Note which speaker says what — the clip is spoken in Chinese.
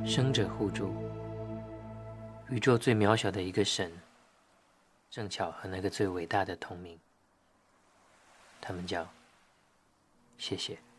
Speaker 1: 生者互助，宇宙最渺小的一个神，正巧和那个最伟大的同名，他们叫谢谢。